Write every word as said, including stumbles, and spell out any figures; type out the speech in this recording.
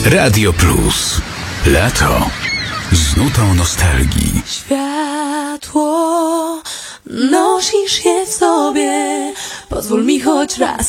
Radio Plus. Lato z nutą nostalgii. Światło, nosisz je w sobie. Pozwól mi choć raz